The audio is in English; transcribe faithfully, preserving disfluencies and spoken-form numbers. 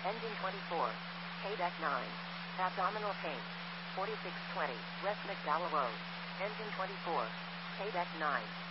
Engine twenty-four. K-Deck nine. Abdominal pain. forty-six twenty. West McDowell Road. Engine twenty-four. K-Deck nine.